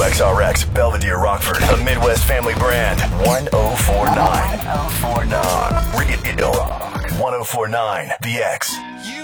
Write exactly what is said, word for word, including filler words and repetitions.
X R X, Belvedere, Rockford, a Midwest family brand. one oh four nine. one oh four nine. Real Rock. one oh four nine. The X.